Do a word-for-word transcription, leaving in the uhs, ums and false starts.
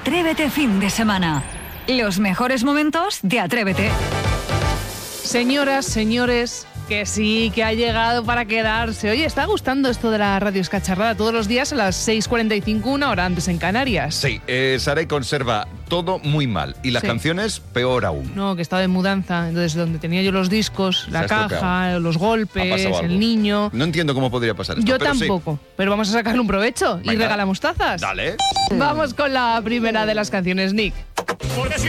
Atrévete fin de semana. Los mejores momentos de Atrévete. Señoras, señores, que sí, que ha llegado para quedarse. Oye, ¿está gustando esto de la radio escacharrada todos los días a las seis cuarenta y cinco, una hora antes en Canarias? Sí, eh, Saray conserva todo muy mal y las Sí. canciones peor aún. No, que estaba de mudanza, entonces donde tenía yo los discos, Se la ha caja, estropeado. los Ha golpes, pasado algo. el niño... No entiendo cómo podría pasar esto. Yo pero tampoco, pero vamos a sacarle un provecho y Venga. regalamos tazas. Sí. Dale. Vamos con la primera de las canciones, Nick. Porque si